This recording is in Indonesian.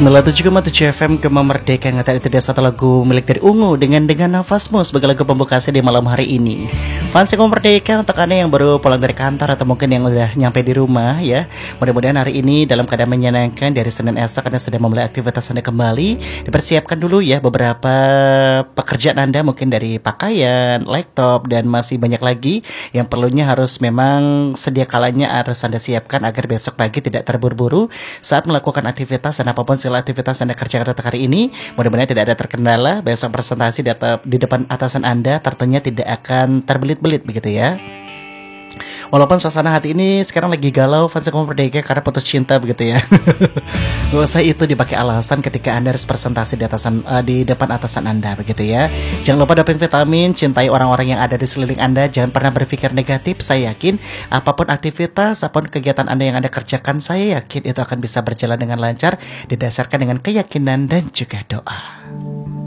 97,7 FM Gema Merdeka yang tadi tidak satu lagu milik dari Ungu dengan Nafasmu sebagai lagu pembukanya di malam hari ini. Fans Gema Merdeka, untuk Anda yang baru pulang dari kantor atau mungkin yang udah nyampe di rumah ya, mudah-mudahan hari ini dalam keadaan menyenangkan. Dari Senin esok Anda sudah memulai aktivitas Anda kembali. Dipersiapkan dulu ya beberapa pekerjaan Anda, mungkin dari pakaian, laptop, dan masih banyak lagi yang perlunya harus memang sedia kalanya harus Anda siapkan agar besok pagi tidak terburu-buru saat melakukan aktivitas dan apapun segala aktivitas Anda kerjakan untuk hari ini. Mudah-mudahan tidak ada terkendala. Besok presentasi di depan atasan Anda tentunya tidak akan terbelit-belit begitu ya. Walaupun suasana hati ini sekarang lagi galau fans Gema Merdeka karena putus cinta begitu ya. Gak usah itu dipakai alasan ketika Anda harus presentasi di depan atasan Anda begitu ya. Jangan lupa doping vitamin, cintai orang-orang yang ada di sekeliling Anda, jangan pernah berpikir negatif. Saya yakin apapun aktivitas, apapun kegiatan Anda yang Anda kerjakan, saya yakin itu akan bisa berjalan dengan lancar didasarkan dengan keyakinan dan juga doa.